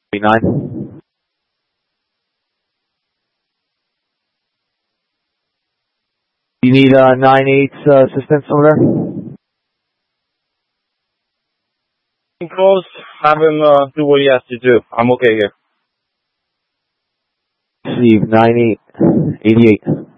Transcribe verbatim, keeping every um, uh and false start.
nine. You need uh, nine eight uh, assistance over there? Close. Have him uh, do what he has to do. I'm okay here. Steve, nine eight eighty-eight.